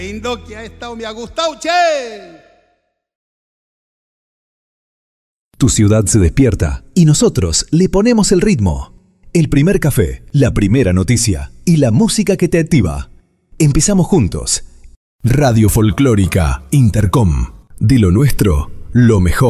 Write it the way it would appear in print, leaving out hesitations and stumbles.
Lindo que ha estado, me ha gustado, che. Tu ciudad se despierta y nosotros le ponemos el ritmo. El primer café, la primera noticia y la música que te activa. Empezamos juntos. Radio Folclórica Intercom. De lo nuestro, lo mejor.